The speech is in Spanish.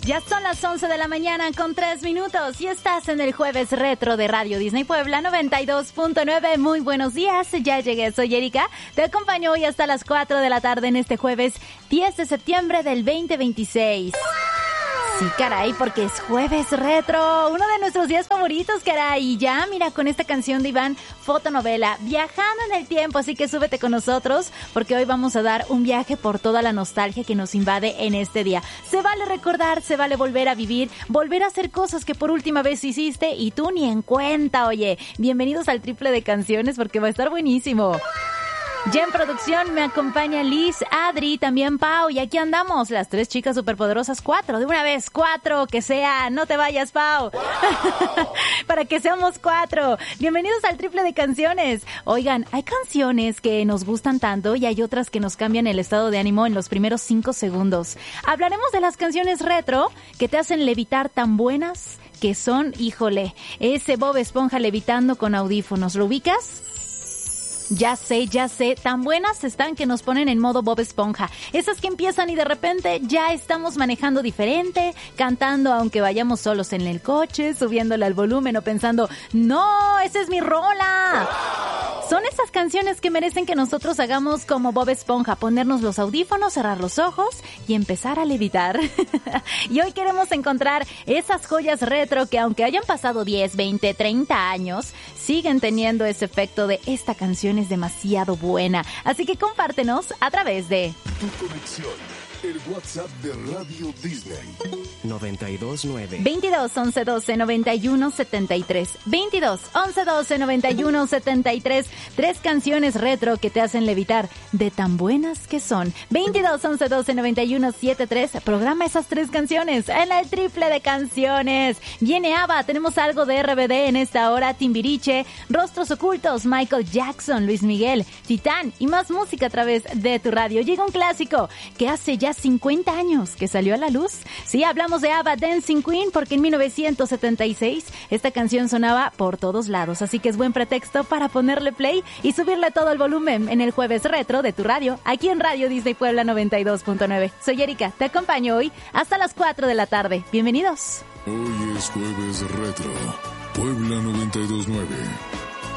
Ya son las 11 de la mañana con 3 minutos y estás en el Jueves Retro de Radio Disney Puebla 92.9. Muy buenos días, ya llegué, soy Erika. Te acompaño hoy hasta las 4 de la tarde en este jueves 10 de septiembre del 2026. Sí, caray, porque es Jueves Retro, uno de nuestros días favoritos, caray. Y ya, mira, con esta canción de Iván, fotonovela, viajando en el tiempo, así que súbete con nosotros, porque hoy vamos a dar un viaje por toda la nostalgia que nos invade en este día. Se vale recordar, se vale volver a vivir, volver a hacer cosas que por última vez hiciste y tú ni en cuenta, oye. Bienvenidos al triple de canciones, porque va a estar buenísimo. Ya en producción me acompaña Liz, Adri, también Pau, y aquí andamos, las 3 chicas superpoderosas, 4, de una vez, 4, que sea, no te vayas, Pau, para que seamos 4. Bienvenidos al triple de canciones. Oigan, hay canciones que nos gustan tanto y hay otras que nos cambian el estado de ánimo en los primeros 5 segundos. Hablaremos de las canciones retro que te hacen levitar tan buenas que son, híjole, ese Bob Esponja levitando con audífonos, ¿lo ubicas? Ya sé, tan buenas están que nos ponen en modo Bob Esponja. Esas que empiezan y de repente ya estamos manejando diferente, cantando aunque vayamos solos en el coche, subiéndole al volumen o pensando, ¡no, esa es mi rola! Son esas canciones que merecen que nosotros hagamos como Bob Esponja, ponernos los audífonos, cerrar los ojos y empezar a levitar. Y hoy queremos encontrar esas joyas retro que aunque hayan pasado 10, 20, 30 años, siguen teniendo ese efecto de esta canción es demasiado buena. Así que compártenos a través de Tu conexión, el WhatsApp de Radio Disney. 929 22 11 12 91 73. 22 11 12 91 73. 3 canciones retro que te hacen levitar de tan buenas que son. 22 11 12 91 73. Programa esas 3 canciones en el triple de canciones. Viene ABBA, tenemos algo de RBD en esta hora, Timbiriche, Rostros Ocultos, Michael Jackson, Luis Miguel, Titán y más música a través de tu radio. Llega un clásico que hace ya 50 años que salió a la luz. Sí, hablamos de ABBA, Dancing Queen, porque en 1976 esta canción sonaba por todos lados, así que es buen pretexto para ponerle play y subirle todo el volumen en el Jueves Retro de tu radio, aquí en Radio Disney Puebla 92.9. Soy Erika, te acompaño hoy hasta las 4 de la tarde. Bienvenidos. Hoy es Jueves Retro, Puebla 92.9.